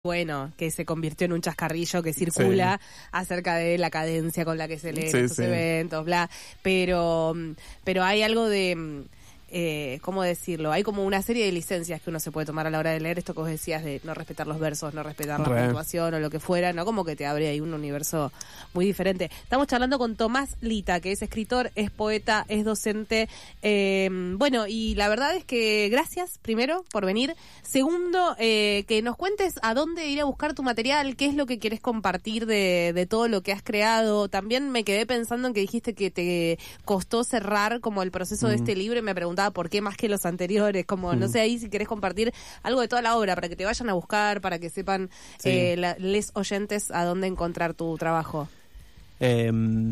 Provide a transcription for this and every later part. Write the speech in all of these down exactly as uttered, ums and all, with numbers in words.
bueno, que se convirtió en un chascarrillo que circula sí. acerca de la cadencia con la que se leen sí, estos sí. eventos, bla, pero pero hay algo de, eh, ¿cómo decirlo? Hay como una serie de licencias que uno se puede tomar a la hora de leer esto que vos decías de no respetar los versos, no respetar la Re. puntuación o lo que fuera, ¿no? Como que te abre ahí un universo muy diferente. Estamos charlando con Tomás Lita, que es escritor, es poeta, es docente, eh, bueno, y la verdad es que gracias, primero, por venir. Segundo, eh, que nos cuentes a dónde ir a buscar tu material, qué es lo que querés compartir de, de todo lo que has creado. También me quedé pensando en que dijiste que te costó cerrar como el proceso mm. de este libro y me preguntaba por qué más que los anteriores, como mm. no sé ahí si querés compartir algo de toda la obra para que te vayan a buscar, para que sepan sí. eh, la, les oyentes a dónde encontrar tu trabajo. Eh,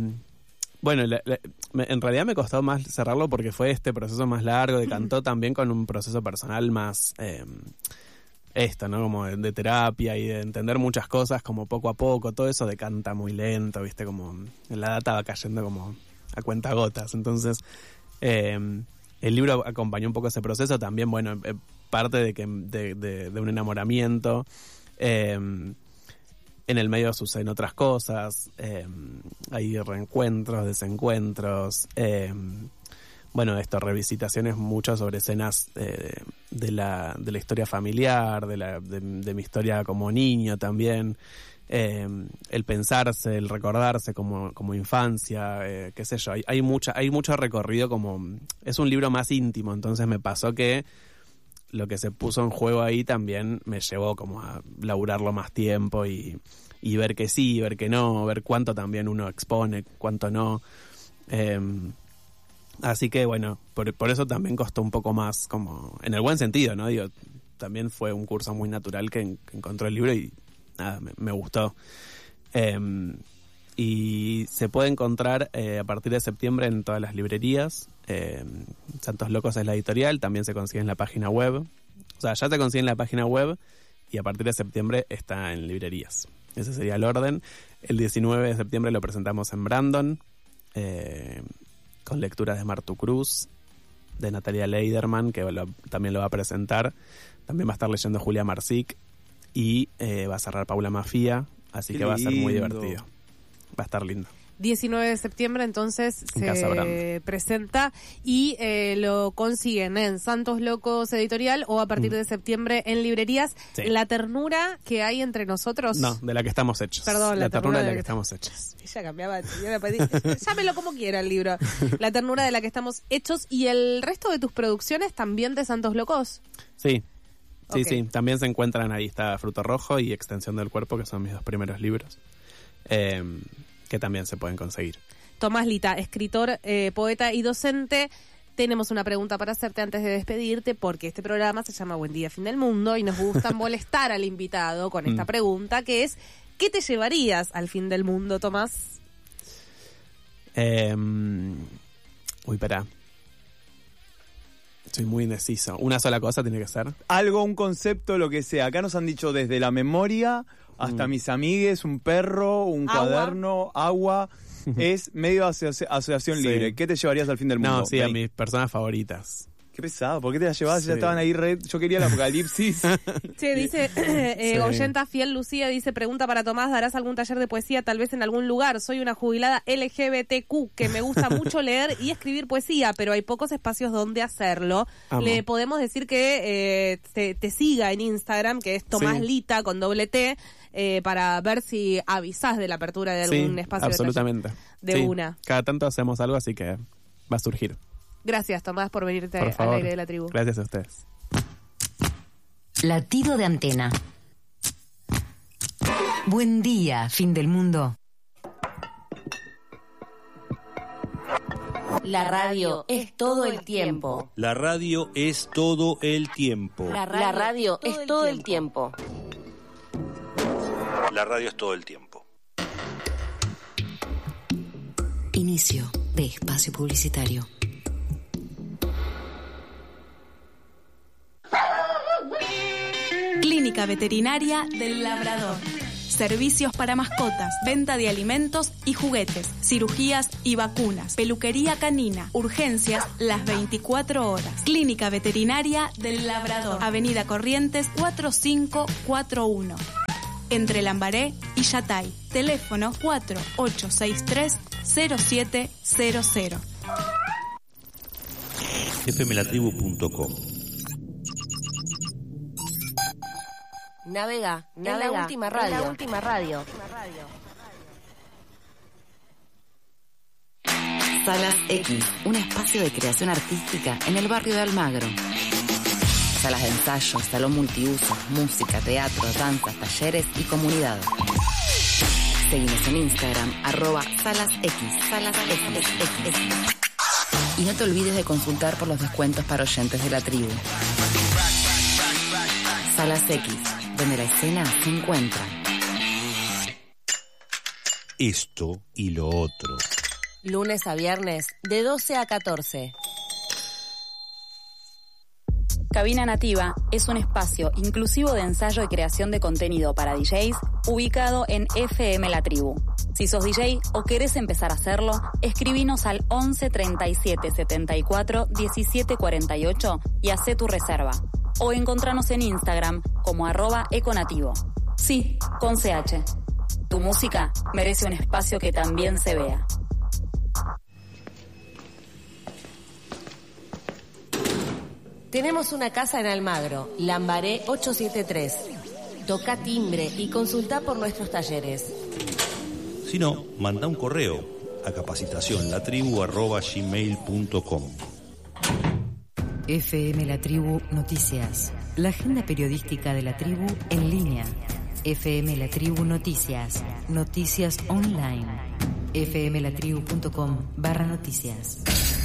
bueno, la, la, me, en realidad me costó más cerrarlo porque fue este proceso más largo, decantó mm. también con un proceso personal más... Eh, esto, ¿no? Como de, de terapia y de entender muchas cosas como poco a poco, todo eso decanta muy lento, ¿viste? Como la data va cayendo como a cuentagotas, entonces... Eh, el libro acompañó un poco ese proceso también, bueno, eh, parte de que de, de, de un enamoramiento, eh, en el medio suceden otras cosas, eh, hay reencuentros, desencuentros, eh, bueno, esto, revisitaciones mucho sobre escenas eh, de la de la historia familiar, de la de, de mi historia como niño también. Eh, el pensarse, el recordarse como, como infancia, eh, qué sé yo, hay, hay mucha, hay mucho recorrido, como es un libro más íntimo, entonces me pasó que lo que se puso en juego ahí también me llevó como a laburarlo más tiempo y, y ver que sí, ver que no, ver cuánto también uno expone, cuánto no. Eh, así que bueno, por, por eso también costó un poco más, como en el buen sentido, ¿no? Digo, también fue un curso muy natural que, que encontró el libro y nada, me, me gustó. Eh, y se puede encontrar eh, a partir de septiembre en todas las librerías. Eh, Santos Locos es la editorial, también se consigue en la página web. O sea, ya se consigue en la página web y a partir de septiembre está en librerías. Ese sería el orden. El diecinueve de septiembre lo presentamos en Brandon, eh, con lecturas de Martu Cruz, de Natalia Leiderman, que lo, también lo va a presentar. También va a estar leyendo Julia Marsic. Y eh, va a cerrar Paula Mafia, así Qué que va lindo. a ser muy divertido. Va a estar lindo. diecinueve de septiembre entonces en se presenta y eh, lo consiguen en Santos Locos Editorial o a partir mm. de septiembre en librerías. Sí. La ternura que hay entre nosotros. No, de la que estamos hechos. Perdón, la, la ternura, ternura de la que, que estamos hechos. Ella cambiaba, yo pedí, llámelo como quiera el libro. La ternura de la que estamos hechos y el resto de tus producciones también de Santos Locos. Sí. Sí, okay. sí, también se encuentran ahí, está Fruto Rojo y Extensión del Cuerpo, que son mis dos primeros libros, eh, que también se pueden conseguir. Tomás Lita, escritor, eh, poeta y docente. Tenemos una pregunta para hacerte antes de despedirte, porque este programa se llama Buen Día, Fin del Mundo, y nos gusta molestar al invitado con esta pregunta, que es, ¿qué te llevarías al fin del mundo, Tomás? Eh, uy, pará. Soy muy indeciso. Una sola cosa tiene que ser. Algo, un concepto, lo que sea. Acá nos han dicho desde la memoria hasta mm. mis amigues, un perro, un agua. cuaderno, agua. Es medio asoci- asociación sí. libre. ¿Qué te llevarías al fin del mundo? No, sí, Ven. a mis personas favoritas. Qué pesado. ¿Por qué te las llevabas? Sí. Ya estaban ahí red. Yo quería el apocalipsis. Sí, dice, eh, sí. oyenta fiel Lucía, dice, pregunta para Tomás, ¿darás algún taller de poesía tal vez en algún lugar? Soy una jubilada L G B T Q que me gusta mucho leer y escribir poesía, pero hay pocos espacios donde hacerlo. Amo. Le podemos decir que eh, te, te siga en Instagram, que es Tomás sí. Lita con doble T, eh, para ver si avisás de la apertura de algún sí, espacio absolutamente. de, de sí. una. Cada tanto hacemos algo, así que va a surgir. Gracias, Tomás, por venirte por al aire de la tribu. Gracias a ustedes. Latido de antena. Buen día, fin del mundo. La radio es todo el tiempo. La radio es todo el tiempo. La radio, La radio es todo el tiempo. La radio es todo el tiempo. Inicio de espacio publicitario. Clínica Veterinaria del Labrador. Servicios para mascotas, venta de alimentos y juguetes, cirugías y vacunas, peluquería canina, urgencias las veinticuatro horas. Clínica Veterinaria del Labrador, Avenida Corrientes cuatro cinco cuatro uno. entre Lambaré y Yatay. Teléfono cuatro ocho seis tres cero siete cero cero. F M la tribu punto com. Navega, navega, en la última radio. En la última radio. Salas X, un espacio de creación artística en el barrio de Almagro. Salas de ensayo, salón multiuso, música, teatro, danzas, talleres y comunidad. Seguimos en Instagram, arroba Salas X, Salas X. Y no te olvides de consultar por los descuentos para oyentes de la tribu. Salas X, donde la escena se encuentra. Esto y lo otro. Lunes a viernes, de doce a catorce. Cabina Nativa es un espacio inclusivo de ensayo y creación de contenido para D Js ubicado en F M La Tribu. Si sos D J o querés empezar a hacerlo, escribinos al once treinta y siete setenta y cuatro diecisiete cuarenta y ocho y hacé tu reserva. O encontranos en Instagram como arroba econativo. Sí, con C H. Tu música merece un espacio que también se vea. Tenemos una casa en Almagro, Lambaré ochocientos setenta y tres. Toca timbre y consulta por nuestros talleres. Si no, manda un correo a capacitación latribu arroba gmail punto com. F M La Tribu Noticias. La agenda periodística de la tribu en línea. F M La Tribu Noticias. Noticias online. f m la tribu punto com barra noticias.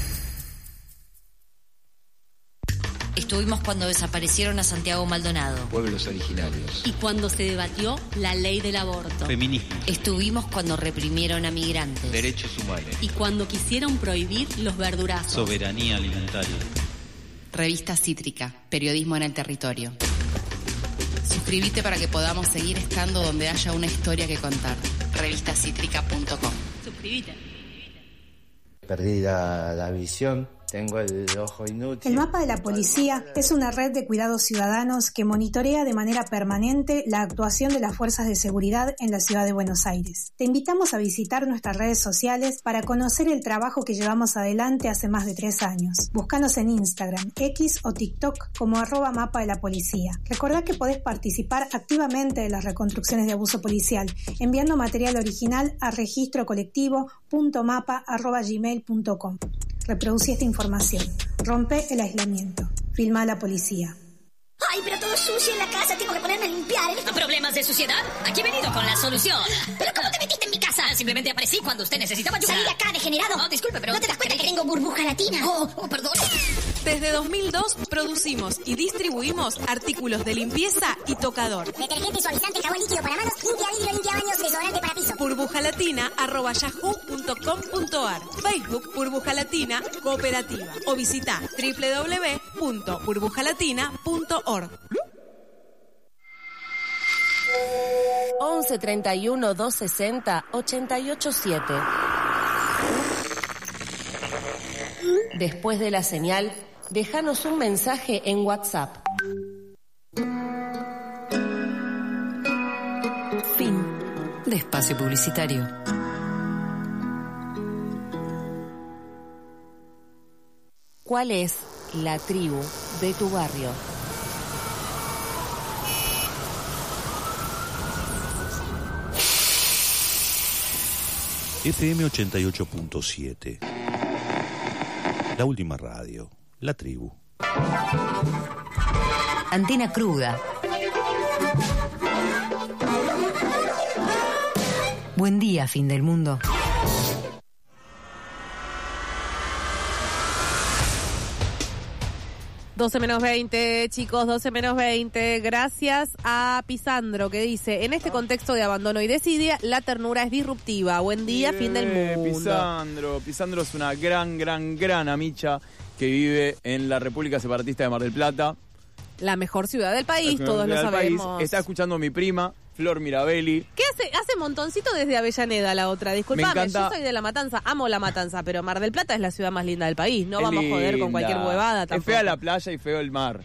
Estuvimos cuando desaparecieron a Santiago Maldonado. Pueblos originarios. Y cuando se debatió la ley del aborto. Feminismo. Estuvimos cuando reprimieron a migrantes. Derechos humanos. Y cuando quisieron prohibir los verdurazos. Soberanía alimentaria. Revista Cítrica, periodismo en el territorio. Suscríbete para que podamos seguir estando donde haya una historia que contar. revista cítrica punto com. Suscríbete. Perdí la, la visión. Tengo el ojo inútil. El mapa de la policía es una red de cuidados ciudadanos que monitorea de manera permanente la actuación de las fuerzas de seguridad en la ciudad de Buenos Aires. Te invitamos a visitar nuestras redes sociales para conocer el trabajo que llevamos adelante hace más de tres años. Búscanos en Instagram, X o TikTok como arroba mapa de la policía. Recordá que podés participar activamente de las reconstrucciones de abuso policial enviando material original a registro colectivo punto mapa arroba gmail punto com. Reproducí esta información. Rompe el aislamiento. Filma a la policía. Ay, pero todo sucio en la casa, tengo que ponerme a limpiar. ¿eh? ¿Problemas de suciedad? Aquí he venido con la solución. ¿Pero cómo te metiste en mi casa? Simplemente aparecí cuando usted necesitaba ayuda. Salí de acá, degenerado. No, disculpe, pero... ¿No te das cuenta que tengo burbuja latina? Oh, oh, perdón. Desde dos mil dos producimos y distribuimos artículos de limpieza y tocador. Detergente, suavizante, jabón líquido para manos, limpia vidrio, limpia baños, desodorante para piso. burbujalatina arroba yahoo punto com punto ar. Facebook Burbuja Latina Cooperativa. O visita doble u doble u doble u punto burbujalatina punto org. once treinta y uno doscientos sesenta ochenta y ocho siete. Después de la señal, déjanos un mensaje en WhatsApp. Fin de espacio publicitario. ¿Cuál es la tribu de tu barrio? F M ochenta y ocho punto siete. La última radio. La tribu. Antena cruda. Buen día, fin del mundo. doce menos veinte, chicos, doce menos veinte. Gracias a Pisandro que dice, en este contexto de abandono y desidia, la ternura es disruptiva. Buen día, Bien, fin del mundo. Pisandro. Pisandro es una gran, gran, gran amicha que vive en la República Separatista de Mar del Plata. La mejor ciudad del país, La todos lo del país. sabemos. Está escuchando a mi prima, Flor Mirabelli. ¿Qué hace? Hace montoncito desde Avellaneda la otra. Disculpame, encanta. yo soy de La Matanza, amo La Matanza, pero Mar del Plata es la ciudad más linda del país. No Es vamos a joder con linda. cualquier huevada tampoco. Es fea la playa y feo el mar.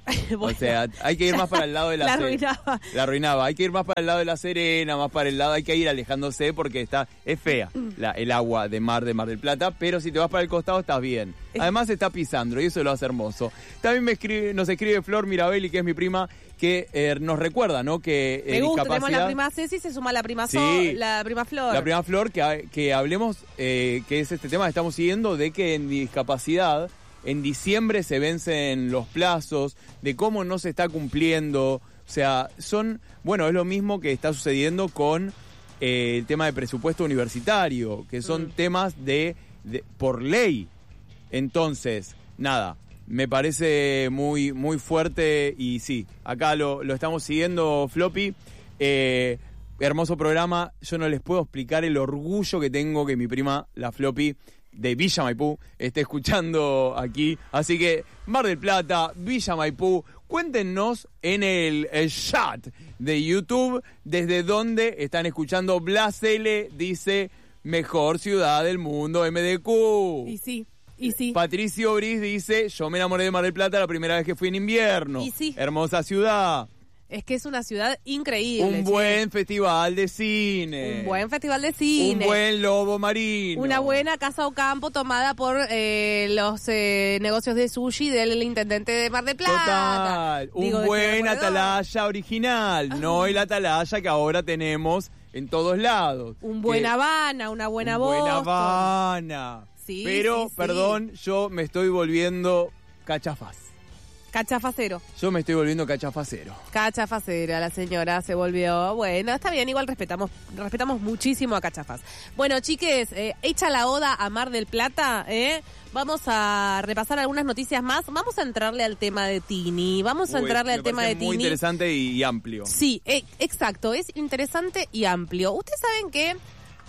Bueno, o sea, hay que ir más para el lado de la... La Serena. arruinaba. La arruinaba. Hay que ir más para el lado de La Serena, más para el lado... Hay que ir alejándose porque está es fea la, el agua de mar de Mar del Plata, pero si te vas para el costado estás bien. Además está Pisandro y eso lo hace hermoso. También me escribe, nos escribe Flor Mirabelli, que es mi prima, que eh, nos recuerda, ¿no? Que eh, Me gusta, discapacidad... tenemos la prima Ceci, se suma la prima Sí. So, la prima Flor. La prima Flor, que, que hablemos, eh, que es este tema que estamos siguiendo, de que en discapacidad... En diciembre se vencen los plazos, de cómo no se está cumpliendo. O sea, son... Bueno, es lo mismo que está sucediendo con eh, el tema de presupuesto universitario, que son mm. temas de, de por ley. Entonces, nada, me parece muy, muy fuerte y sí, acá lo, lo estamos siguiendo, Floppy. Eh, hermoso programa. Yo no les puedo explicar el orgullo que tengo que mi prima, la Floppy, de Villa Maipú, esté escuchando aquí. Así que, Mar del Plata, Villa Maipú, cuéntenos en el, el chat de YouTube desde dónde están escuchando. Blas L dice, mejor ciudad del mundo, M D Q. Y sí, y sí. Patricio Briz dice, yo me enamoré de Mar del Plata la primera vez que fui en invierno. Y sí. Hermosa ciudad. Es que es una ciudad increíble. Un buen che. festival de cine. Un buen festival de cine. Un buen lobo marino. Una buena casa o campo tomada por eh, los eh, negocios de sushi del intendente de Mar del Plata. Total. Digo, un buen atalaya original. Ay. No el atalaya que ahora tenemos en todos lados. Un buen que, Habana, una buena un Boston. Buen Habana. Sí, Pero, sí, perdón, sí. yo me estoy volviendo cachafaz. Cachafacero. Yo me estoy volviendo cachafacero. Cachafacera, la señora se volvió. Bueno, está bien, igual respetamos respetamos muchísimo a Cachafaz. Bueno, chiques, eh, hecha la oda a Mar del Plata, ¿eh? Vamos a repasar algunas noticias más. Vamos a entrarle al tema de Tini. Vamos a Uy, entrarle al tema de Tini. Muy interesante y amplio. Sí, eh, exacto. Es interesante y amplio. Ustedes saben que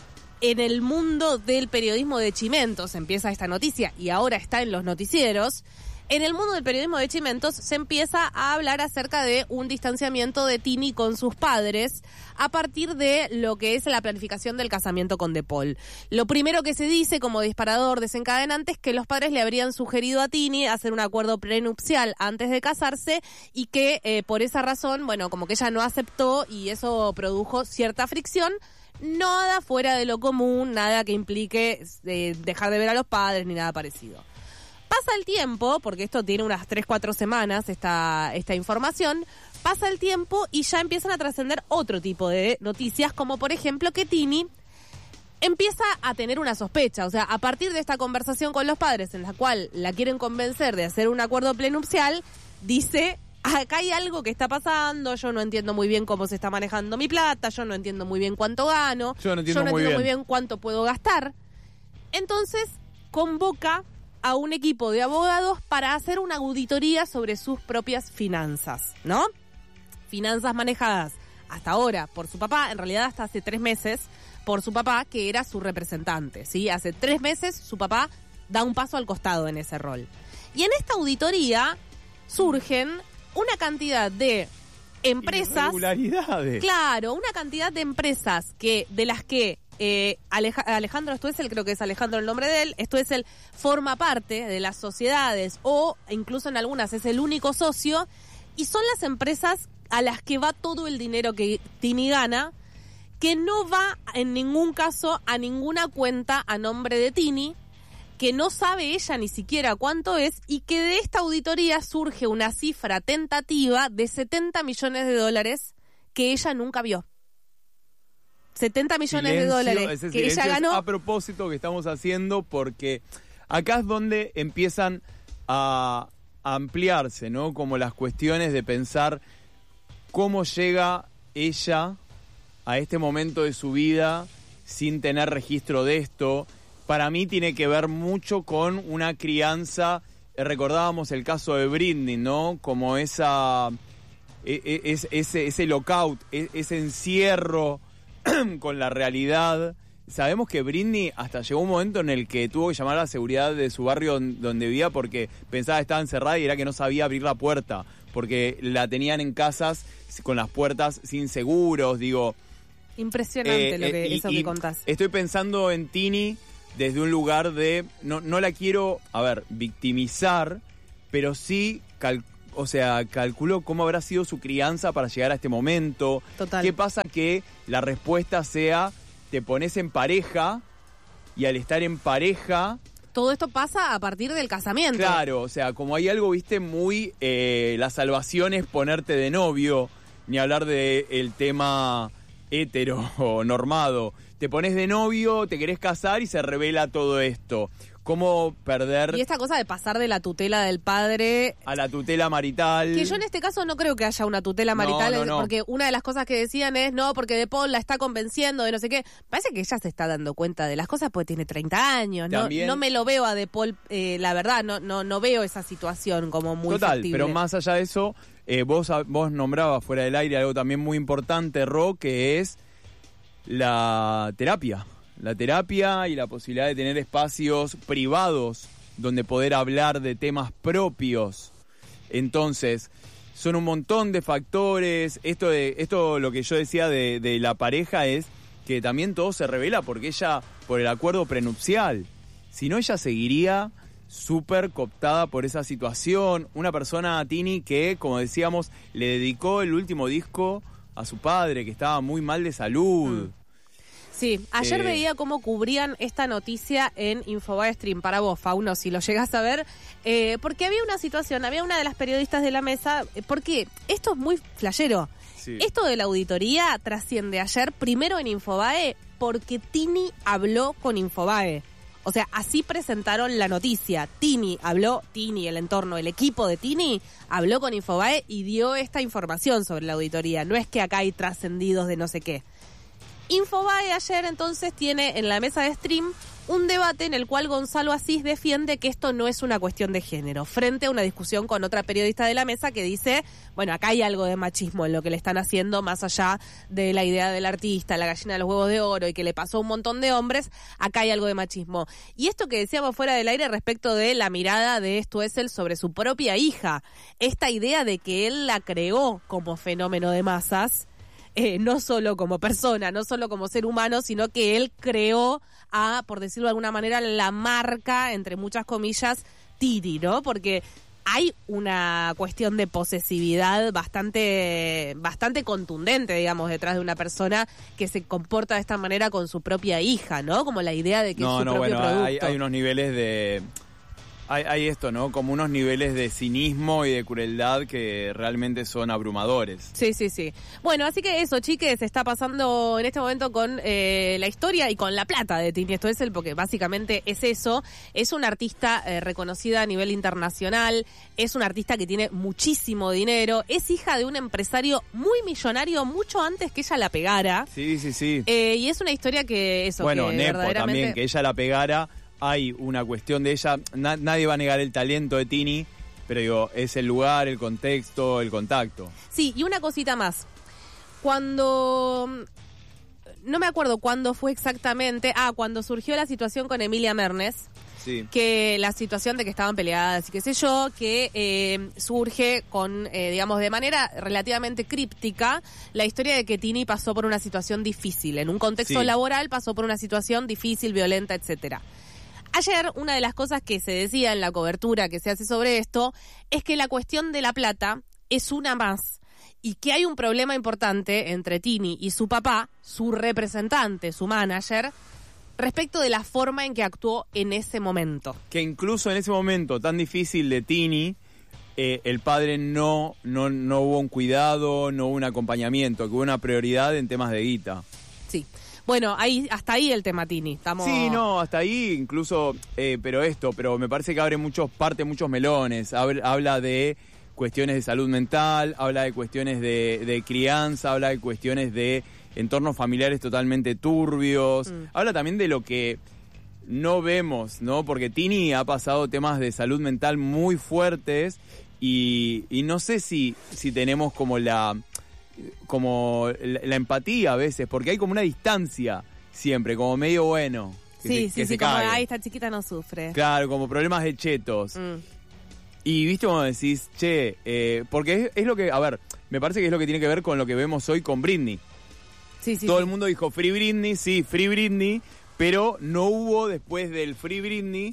en el mundo del periodismo de Chimentos empieza esta noticia y ahora está en los noticieros. En el mundo del periodismo de Chimentos se empieza a hablar acerca de un distanciamiento de Tini con sus padres a partir de lo que es la planificación del casamiento con De Paul. Lo primero que se dice como disparador desencadenante es que los padres le habrían sugerido a Tini hacer un acuerdo prenupcial antes de casarse y que eh, por esa razón, bueno, como que ella no aceptó y eso produjo cierta fricción. Nada fuera de lo común, nada que implique eh, dejar de ver a los padres ni nada parecido. Pasa el tiempo, porque esto tiene unas tres, cuatro semanas, esta, esta información, pasa el tiempo y ya empiezan a trascender otro tipo de noticias, como por ejemplo que Tini empieza a tener una sospecha. O sea, a partir de esta conversación con los padres, en la cual la quieren convencer de hacer un acuerdo prenupcial, dice, acá hay algo que está pasando, yo no entiendo muy bien cómo se está manejando mi plata, yo no entiendo muy bien cuánto gano, yo no entiendo, yo no muy, entiendo bien. muy bien cuánto puedo gastar. Entonces, convoca a un equipo de abogados para hacer una auditoría sobre sus propias finanzas, ¿no? Finanzas manejadas hasta ahora por su papá, en realidad hasta hace tres meses, por su papá, que era su representante, ¿sí? Hace tres meses su papá da un paso al costado en ese rol. Y en esta auditoría surgen una cantidad de empresas... Irregularidades. Claro, una cantidad de empresas que de las que Eh, Aleja- Alejandro Stuessel, creo que es Alejandro el nombre de él, Stuessel forma parte de las sociedades o incluso en algunas es el único socio y son las empresas a las que va todo el dinero que Tini gana, que no va en ningún caso a ninguna cuenta a nombre de Tini, que no sabe ella ni siquiera cuánto es y que de esta auditoría surge una cifra tentativa de setenta millones de dólares que ella nunca vio. setenta millones Silencio, de dólares ese que ella silencio ganó. es a propósito que estamos haciendo porque acá es donde empiezan a ampliarse, ¿no? Como las cuestiones de pensar cómo llega ella a este momento de su vida sin tener registro de esto. Para mí tiene que ver mucho con una crianza. Recordábamos el caso de Britney, ¿no? Como esa ese, ese, ese lockout, ese encierro con la realidad. Sabemos que Britney hasta llegó un momento en el que tuvo que llamar a la seguridad de su barrio donde vivía porque pensaba que estaba encerrada y era que no sabía abrir la puerta, porque la tenían en casas con las puertas sin seguros, digo. Impresionante eh, lo que, eh, y, eso y que contás. Estoy pensando en Tini desde un lugar de, no, no la quiero, a ver, victimizar, pero sí cal, o sea, calculo cómo habrá sido su crianza para llegar a este momento. Total. ¿Qué pasa que la respuesta sea, te pones en pareja y al estar en pareja... Todo esto pasa a partir del casamiento. Claro, o sea, como hay algo, viste, muy... Eh, la salvación es ponerte de novio, ni hablar del tema hetero o normado. Te pones de novio, te querés casar y se revela todo esto. ¿Cómo perder... Y esta cosa de pasar de la tutela del padre... a la tutela marital. Que yo en este caso no creo que haya una tutela marital, no, no, no. porque una de las cosas que decían es, no, porque De Paul la está convenciendo de no sé qué. Parece que ella se está dando cuenta de las cosas porque tiene treinta años. No, no me lo veo a De Paul, eh, la verdad, no, no, no veo esa situación como muy Total, factible. Pero más allá de eso, eh, vos, vos nombrabas fuera del aire algo también muy importante, Ro, que es la terapia. La terapia y la posibilidad de tener espacios privados donde poder hablar de temas propios. Entonces, son un montón de factores. Esto de esto lo que yo decía de, de la pareja es que también todo se revela porque ella, por el acuerdo prenupcial, si no ella seguiría súper cooptada por esa situación. Una persona, Tini, que, como decíamos, le dedicó el último disco a su padre, que estaba muy mal de salud. Mm. Sí, ayer eh, veía cómo cubrían esta noticia en Infobae Stream. Para vos, Fauno, si lo llegás a ver, eh, porque había una situación, había una de las periodistas de la mesa, porque esto es muy flashero. Sí. Esto de la auditoría trasciende ayer, primero en Infobae, porque Tini habló con Infobae. O sea, así presentaron la noticia. Tini habló, Tini, el entorno, el equipo de Tini, habló con Infobae y dio esta información sobre la auditoría. No es que acá hay trascendidos de no sé qué. Infobae ayer entonces tiene en la mesa de stream un debate en el cual Gonzalo Asís defiende que esto no es una cuestión de género, frente a una discusión con otra periodista de la mesa que dice, bueno, acá hay algo de machismo en lo que le están haciendo, más allá de la idea del artista, la gallina de los huevos de oro y que le pasó a un montón de hombres, acá hay algo de machismo. Y esto que decíamos fuera del aire respecto de la mirada de Stoessel sobre su propia hija, esta idea de que él la creó como fenómeno de masas, Eh, no solo como persona, no solo como ser humano, sino que él creó a, por decirlo de alguna manera, la marca, entre muchas comillas, Tini, ¿no? Porque hay una cuestión de posesividad bastante, bastante contundente, digamos, detrás de una persona que se comporta de esta manera con su propia hija, ¿no? Como la idea de que no, es su no, propio bueno, producto. Hay, hay unos niveles de... Hay, hay esto, ¿no? Como unos niveles de cinismo y de crueldad que realmente son abrumadores. Sí, sí, sí. Bueno, así que eso, chiques, está pasando en este momento con eh, la historia y con la plata de Tini Stoessel, porque básicamente es eso. Es una artista eh, reconocida a nivel internacional, es una artista que tiene muchísimo dinero, es hija de un empresario muy millonario mucho antes que ella la pegara. Sí, sí, sí. Eh, y es una historia que eso, bueno, que Nepo verdaderamente... también, que ella la pegara. Hay una cuestión de ella, na- nadie va a negar el talento de Tini, pero digo, es el lugar, el contexto, el contacto. Sí, y una cosita más. Cuando... No me acuerdo cuándo fue exactamente. Ah, cuando surgió la situación con Emilia Mernes. Sí. Que la situación de que estaban peleadas y qué sé yo, que eh, surge con, eh, digamos, de manera relativamente críptica, la historia de que Tini pasó por una situación difícil. En un contexto Sí. laboral pasó por una situación difícil, violenta, etcétera. Ayer, una de las cosas que se decía en la cobertura que se hace sobre esto es que la cuestión de la plata es una más y que hay un problema importante entre Tini y su papá, su representante, su manager, respecto de la forma en que actuó en ese momento. Que incluso en ese momento tan difícil de Tini, eh, el padre no, no, no hubo un cuidado, no hubo un acompañamiento, que hubo una prioridad en temas de guita. Sí. Bueno, ahí hasta ahí el tema Tini. Estamos... Sí, no, hasta ahí incluso, eh, pero esto, pero me parece que abre muchos, parte muchos melones. Habla, habla de cuestiones de salud mental, habla de cuestiones de, de crianza, habla de cuestiones de entornos familiares totalmente turbios. Mm. Habla también de lo que no vemos, ¿no? Porque Tini ha pasado temas de salud mental muy fuertes y, y no sé si, si tenemos como la... como la, la empatía a veces, porque hay como una distancia siempre, como medio bueno. Que sí, se, sí, que sí, se como, cague. ay, esta chiquita no sufre. Claro, como problemas de chetos. Mm. Y viste como decís, che, eh, porque es, es lo que, a ver, me parece que es lo que tiene que ver con lo que vemos hoy con Britney. Sí, sí, Todo sí. el mundo dijo Free Britney, sí, Free Britney, pero no hubo después del Free Britney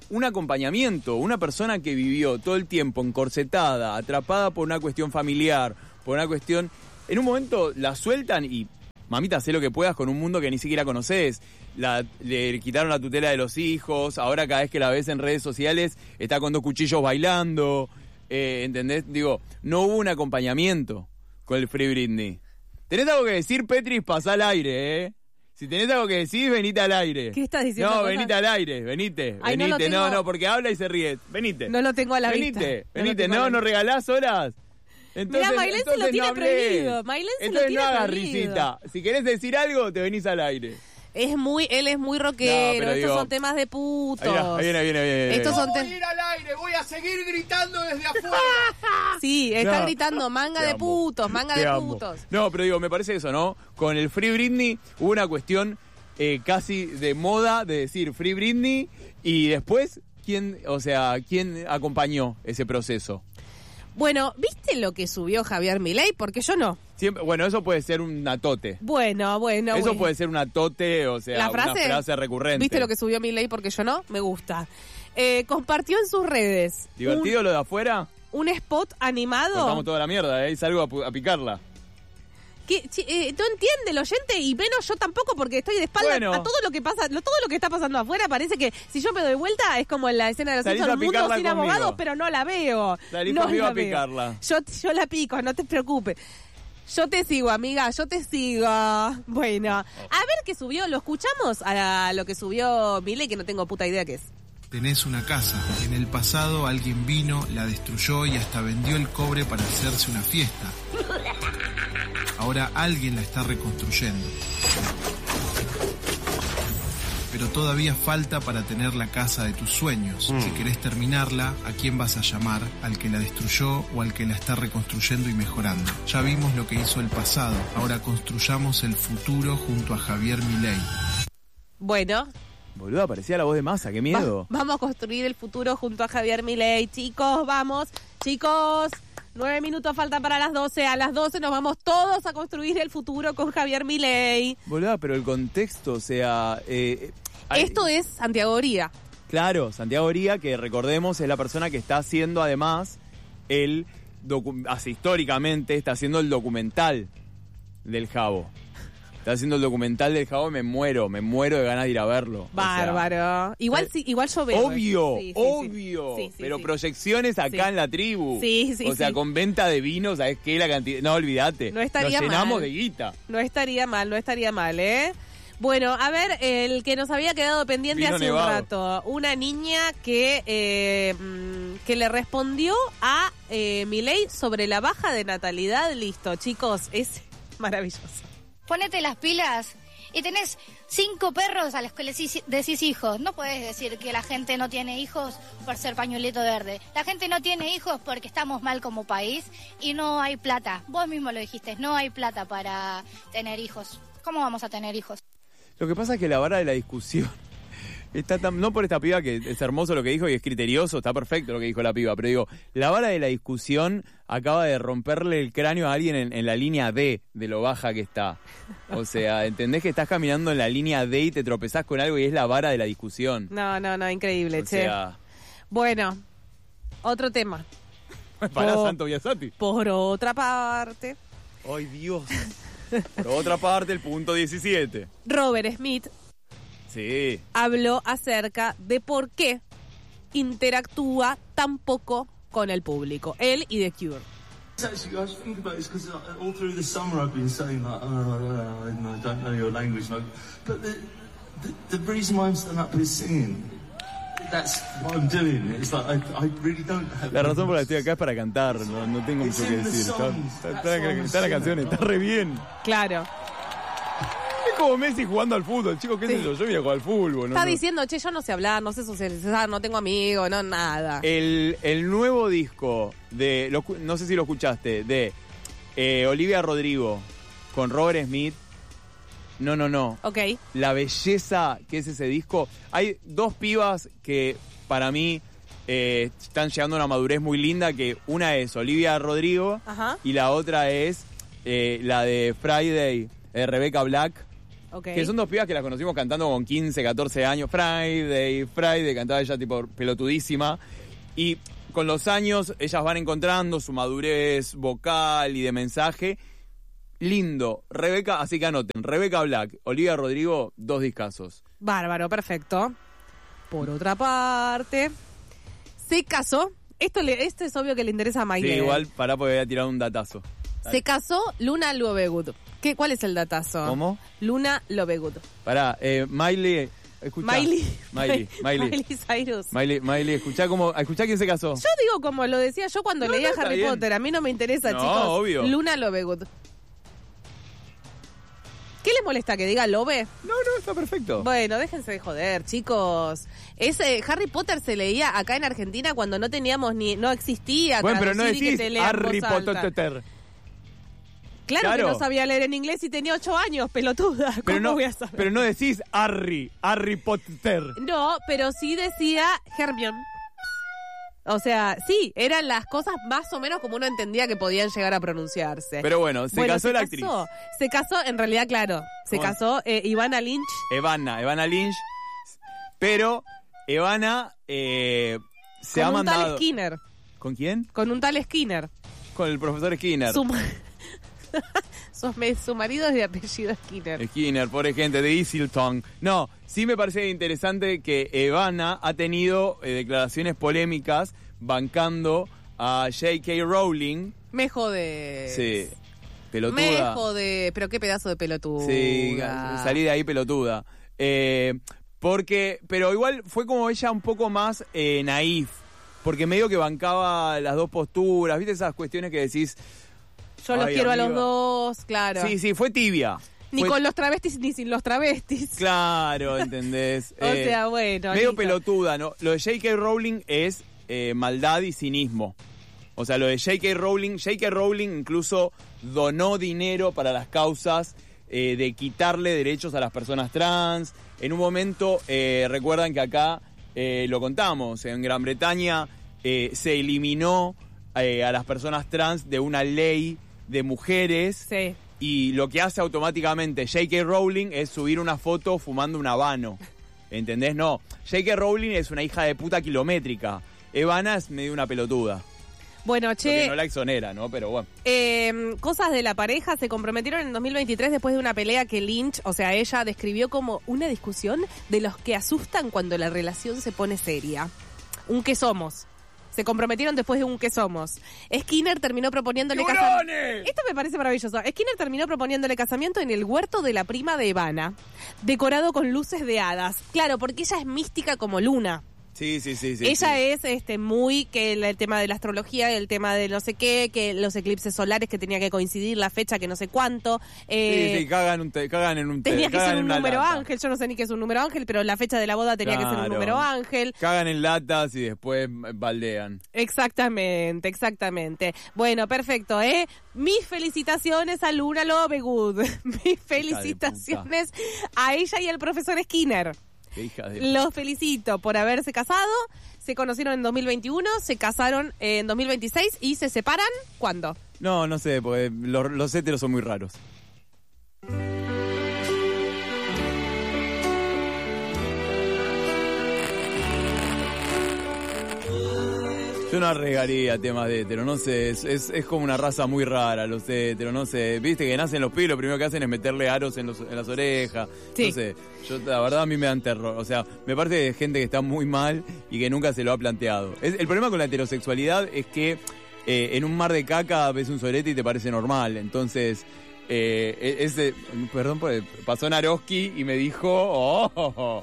un acompañamiento, una persona que vivió todo el tiempo encorsetada, atrapada por una cuestión familiar, por una cuestión... En un momento la sueltan y, mamita, hacé lo que puedas con un mundo que ni siquiera conoces. La, le quitaron la tutela de los hijos, ahora cada vez que la ves en redes sociales está con dos cuchillos bailando, eh, ¿entendés? Digo, no hubo un acompañamiento con el Free Britney. ¿Tenés algo que decir, Petris? Pasá al aire, ¿eh? Si tenés algo que decir, venite al aire. ¿Qué estás diciendo? No, cosas? venite al aire, venite, Ay, venite, no, tengo... no, no, porque habla y se ríe, venite. No lo tengo a la venite, vista. Venite, no, no, no regalás horas. Mirá, Mailén se lo tiene no prohibido. Mailén se entonces lo tiene no hagas prohibido. risita. Si querés decir algo, te venís al aire. Es muy, él es muy rockero, No, pero estos digo, son temas de putos. Ahí viene, viene, viene, viene. Estos No son te- Voy a ir al aire, voy a seguir gritando desde afuera. Sí, está No. gritando manga Te de amo. putos, manga Te de amo. putos. No, pero digo, me parece eso, ¿no? Con el Free Britney hubo una cuestión eh, casi de moda de decir Free Britney y después, ¿quién, o sea, quién acompañó ese proceso? Bueno, ¿viste lo que subió Javier Milei? Porque yo no. Siempre, bueno, eso puede ser un atote. Bueno, bueno, Eso bueno. puede ser un atote, o sea, ¿La frase? una frase recurrente. ¿Viste lo que subió Milei? Porque yo no, me gusta. Eh, compartió en sus redes ¿Divertido lo de afuera? un, un spot animado. Cortamos toda la mierda, ¿eh? Y salgo a, pu- a picarla. Que chi- eh, no entiende el oyente y menos yo tampoco porque estoy de espalda Bueno. a todo lo que pasa, lo, todo lo que está pasando afuera. Parece que si yo me doy vuelta es como en la escena de los Salís Simpsons, a un mundo picarla sin conmigo. abogados, pero no la veo. Salís no conmigo la a veo. picarla. Yo, yo la pico, no te preocupes. Yo te sigo, amiga, yo te sigo. Bueno, a ver qué subió, ¿lo escuchamos? A lo que subió Milei, que no tengo puta idea qué es. Tenés una casa. En el pasado alguien vino, la destruyó y hasta vendió el cobre para hacerse una fiesta. Ahora alguien la está reconstruyendo. Pero todavía falta para tener la casa de tus sueños. Mm. Si querés terminarla, ¿a quién vas a llamar? ¿Al que la destruyó o al que la está reconstruyendo y mejorando? Ya vimos lo que hizo el pasado. Ahora construyamos el futuro junto a Javier Milei. Bueno, Boluda, parecía la voz de Massa, qué miedo. Va- vamos a construir el futuro junto a Javier Milei. Chicos, vamos. Chicos, nueve minutos faltan para las doce. A las doce nos vamos todos a construir el futuro con Javier Milei. Boluda, pero el contexto, o sea... eh, hay- Esto es Santiago Oría. Claro, Santiago Oría, que recordemos es la persona que está haciendo además el... docu- hace, históricamente está haciendo el documental del Jabo. Está haciendo el documental del Jabo y me muero, me muero de ganas de ir a verlo. O sea, Bárbaro. igual sí, igual yo veo. Obvio, Sí, sí, sí. obvio. Sí, sí, pero sí. proyecciones acá Sí. en la tribu. Sí, sí, O sea, sí. con venta de vino, ¿sabes qué? La cantidad. No, olvídate. No estaría Nos llenamos mal. de guita. No estaría mal, no estaría mal, ¿eh? Bueno, a ver, el que nos había quedado pendiente Vino hace nevado. un rato. Una niña que, eh, mm, que le respondió a eh, Milei sobre la baja de natalidad. Listo, chicos, es maravilloso. Ponete las pilas y tenés cinco perros a los que les decís- decís hijos. No podés decir que la gente no tiene hijos por ser pañuelito verde. La gente no tiene hijos porque estamos mal como país y no hay plata. Vos mismo lo dijiste, no hay plata para tener hijos. ¿Cómo vamos a tener hijos? Lo que pasa es que la vara de la discusión está tan, no por esta piba que es hermoso lo que dijo y es criterioso, está perfecto lo que dijo la piba, pero digo, la vara de la discusión acaba de romperle el cráneo a alguien en, en la línea D de lo baja que está. O sea, ¿entendés que estás caminando en la línea D y te tropezás con algo y es la vara de la discusión? No, no, no, increíble, O che. sea, Bueno, otro tema. para Po- Santo Biasati. Por otra parte, Ay, Dios. Por otra parte, el punto diecisiete. Robert Smith Sí. habló acerca de por qué interactúa tan poco con el público, él y The Cure. Actually, I was thinking about this because all through the summer I've been saying like, oh, I don't- I don't know your language, no. But the, the the reason why I'm standing up is singing. That's what I'm doing. It's like I, I really don't have. La razón por la que estoy acá es para cantar, no, no tengo mucho que decir. Está, está- está la- está la canción, está re bien. Claro. Es como Messi jugando al fútbol, chicos, qué sé Sí. yo, yo voy a jugar al fútbol. ¿no? Está No. diciendo, che, yo no sé hablar, no sé socializar, no tengo amigos, no nada. El, el nuevo disco de, lo escu- no sé si lo escuchaste, de eh, Olivia Rodrigo con Robert Smith. No, no, no. Ok. La belleza que es ese disco. Hay dos pibas que para mí eh, están llegando a una madurez muy linda, que una es Olivia Rodrigo Ajá. y la otra es eh, la de Friday, eh, Rebecca Black. Okay. Que son dos pibas que las conocimos cantando con quince, catorce años. Friday, Friday, cantaba ella tipo pelotudísima. Y con los años ellas van encontrando su madurez vocal y de mensaje. Lindo. Rebeca, así que anoten. Rebeca Black, Olivia Rodrigo, dos discazos. Bárbaro, perfecto. Por otra parte, se casó. Esto, le, esto es obvio que le interesa a Miley. Sí, igual, pará porque voy a tirar un datazo. Dale. Se casó Luna Lovegood. ¿Qué, ¿Cuál es el datazo? ¿Cómo? Luna Lovegood. Pará, eh, Miley... Escuchá. Miley. Miley. Miley. Miley Cyrus. Miley, Miley, escuchá cómo, escuchá quién se casó. Yo digo como lo decía yo cuando no, leía no, Harry bien. Potter. A mí no me interesa, no, chicos. Obvio. Luna Lovegood. ¿Qué les molesta que diga Love? No, no, está perfecto. Bueno, déjense de joder, chicos. Ese Harry Potter se leía acá en Argentina cuando no teníamos ni... No existía bueno, pero no traducir y que decís te lean Harry voz alta. Potter. Claro, claro que no sabía leer en inglés y tenía ocho años, pelotuda. ¿Cómo pero no, voy a saber? Pero no decís Harry, Harry Potter. No, pero sí decía Hermione. O sea, sí, eran las cosas más o menos como uno entendía que podían llegar a pronunciarse. Pero bueno, se bueno, casó se la casó, actriz. Se casó, en realidad, claro, se ¿Cómo? casó eh, Ivana Lynch. Evana, Evana Lynch. Pero Evana eh, se con ha un mandado... tal Skinner. ¿Con quién? Con un tal Skinner. Con el profesor Skinner. Su, su, su marido es de apellido Skinner. Skinner, pobre gente, de Isilton. No, sí me parece interesante que Evana ha tenido eh, declaraciones polémicas bancando a J K Rowling. Me jode. Sí, pelotuda. Me jode, pero qué pedazo de pelotuda. Sí, salí de ahí pelotuda. Eh, porque, pero igual fue como ella un poco más eh, naif, porque medio que bancaba las dos posturas, ¿viste esas cuestiones que decís? Yo los ay, quiero amiga. a los dos, claro. Sí, sí, fue tibia. Ni Fue... con los travestis ni sin los travestis. Claro, ¿entendés? o eh, sea, bueno. Medio listo. pelotuda, ¿no? Lo de J K Rowling es eh, maldad y cinismo. O sea, lo de J K Rowling, J K Rowling incluso donó dinero para las causas eh, de quitarle derechos a las personas trans. En un momento, eh, recuerdan que acá eh, lo contamos, en Gran Bretaña eh, se eliminó eh, a las personas trans de una ley de mujeres. Sí. Y lo que hace automáticamente J K Rowling es subir una foto fumando un habano. ¿Entendés? No. J K Rowling es una hija de puta kilométrica. Evana es medio una pelotuda. Bueno, che... Porque no la exonera, ¿no? Pero bueno. Eh, cosas de la pareja se comprometieron en dos mil veintitrés después de una pelea que Lynch, o sea, ella describió como una discusión de los que asustan cuando la relación se pone seria. Un que somos. Se comprometieron después de un que somos. Skinner terminó proponiéndole casamiento. Esto me parece maravilloso. Skinner terminó proponiéndole casamiento en el huerto de la prima de Evana, decorado con luces de hadas. Claro, porque ella es mística como Luna. Sí, sí, sí. sí ella sí. es este muy que el, el tema de la astrología, el tema de no sé qué, que los eclipses solares que tenía que coincidir, la fecha que no sé cuánto. Eh, sí, sí, cagan, un te, cagan en un te, Tenía que ser un número lata. ángel, yo no sé ni qué es un número ángel, pero la fecha de la boda tenía claro. que ser un número ángel. Cagan en latas y después baldean. Exactamente, exactamente. Bueno, perfecto, ¿eh? Mis felicitaciones a Luna Lovegood. Mis felicitaciones a ella y al profesor Skinner. Hija de... Los felicito por haberse casado. Se conocieron en dos mil veintiuno, se casaron en dos mil veintiséis y se separan ¿cuándo? No, no sé, porque los, los héteros son muy raros. Yo no regaría temas de hétero, no sé, es, es, es como una raza muy rara los héteros, no sé, viste que nacen los pibes, lo primero que hacen es meterle aros en, los, en las orejas, sí. No sé, yo la verdad a mí me dan terror, o sea, me parece de gente que está muy mal y que nunca se lo ha planteado. Es, el problema con la heterosexualidad es que eh, en un mar de caca ves un sorete y te parece normal, entonces... Eh, ese, perdón, pasó Naroski y me dijo... Oh, oh, oh.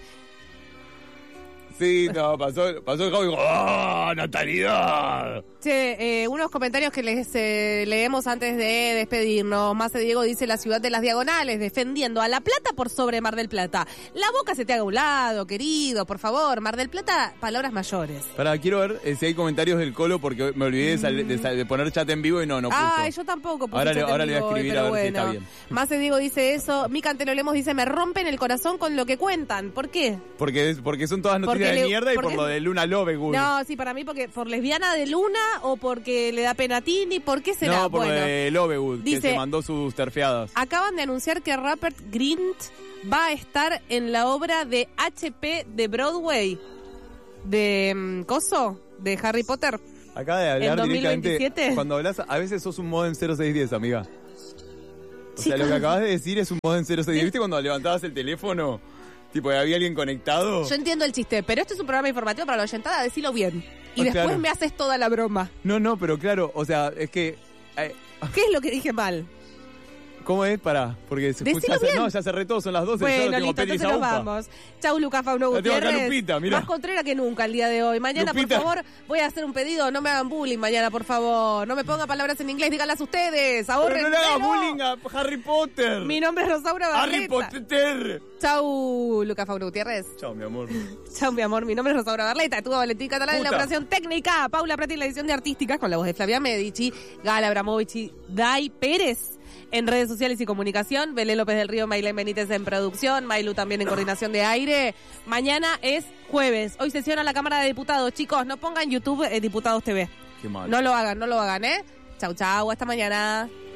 Sí, no, pasó, pasó el joven y dijo, ¡oh, natalidad! Che, eh, unos comentarios que les eh, leemos antes de despedirnos. Mase Diego dice, la ciudad de las diagonales, defendiendo a La Plata por sobre Mar del Plata. La boca se te haga a un lado, querido, por favor. Mar del Plata, palabras mayores. Pará, quiero ver eh, si hay comentarios del Colo, porque me olvidé de, sal, de, sal, de poner chat en vivo y no, no puso. Ay, yo tampoco puse Ahora, chat le, ahora en le voy a escribir hoy, a ver bueno. si está bien. Mase Diego dice eso. Mica Antelo Lemos dice, me rompen el corazón con lo que cuentan. ¿Por qué? Porque, porque son todas noticias de le- mierda y porque- por lo de Luna Lovegood. No, sí, para mí porque por lesbiana de Luna o porque le da pena a Tini, ¿por qué será? No, por bueno, lo de Lovegood, que dice- se mandó sus terfeadas. acaban de anunciar que Rupert Grint va a estar en la obra de H P de Broadway, de mm, Coso, de Harry Potter. Acaba de hablar ¿En dos mil directamente. veintisiete? Cuando hablas, a veces sos un modem cero seis diez, amiga. O sea, lo que acabas de decir es un modem cero seis diez. ¿Viste cuando levantabas el teléfono? Tipo, había alguien conectado. Yo entiendo el chiste, pero esto es un programa informativo para la oyentada, decilo bien. Y Ah, después claro. me haces toda la broma. No, no, pero claro, o sea, es que... eh, ¿Qué es lo que dije mal? ¿Cómo es? Pará, porque se Decilo escucha... bien. No, ya cerré todo, son las doce. yo Bueno, no tengo listo, peli entonces nos Saufa. vamos. Chau, Lucas Fauno La tengo acá, Gutiérrez. Lupita, mirá. Más contrera que nunca el día de hoy. Mañana, Lupita. por favor, voy a hacer un pedido. No me hagan bullying mañana, por favor. No me pongan palabras en inglés, díganlas ustedes. Ahorren Pero no le hagas dinero. bullying a Harry Potter. Mi nombre es Rosaura Harry Barleta. Potter. Chau, Lucas Fauno Gutiérrez. Chao, mi amor. Chau, mi amor. Mi nombre es Rosaura Barleta. Estuvo Valentín Catalán en la Puta. operación técnica. Paula Prati en la edición de Artísticas con la voz de Flavia Medici. Gala Abramovich y Dai Pérez en redes sociales y comunicación. Belén López del Río, Maylén Benítez en producción. Mailu también en coordinación de aire. Mañana es jueves. Hoy sesiona la Cámara de Diputados. Chicos, no pongan YouTube eh, Diputados T V. Qué mal. No lo hagan, no lo hagan, ¿eh? Chau, chau. Hasta mañana.